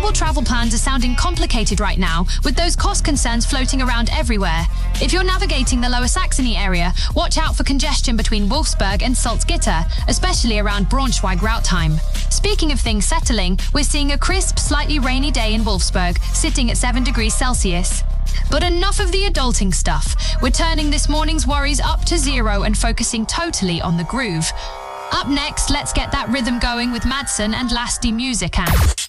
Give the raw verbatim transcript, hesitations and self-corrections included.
global travel plans are sounding complicated right now, with those cost concerns floating around everywhere. If you're navigating the Lower Saxony area, watch out for congestion between Wolfsburg and Salzgitter, especially around Braunschweig route time. Speaking of things settling, we're seeing a crisp, slightly rainy day in Wolfsburg, sitting at seven degrees Celsius. But enough of the adulting stuff. We're turning this morning's worries up to zero and focusing totally on the groove. Up next, let's get that rhythm going with Madsen and Lasti Music.